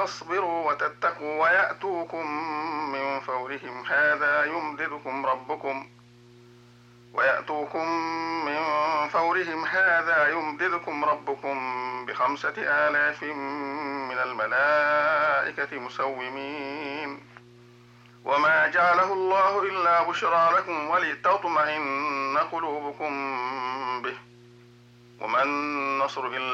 تصبروا وتتقوا ويأتوكم من فورهم هذا يمددكم ربكم ب5,000 من الملائكة مسومين. وما جعله الله إلا بشرى لكم ولتطمئن قلوبكم به، وما النصر إلا